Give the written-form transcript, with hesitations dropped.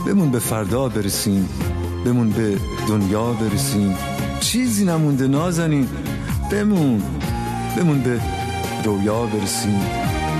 بمون به فردا برسیم، بمون به دنیا برسیم، چیزی نمونده نازنین، بمون به رویا برسیم.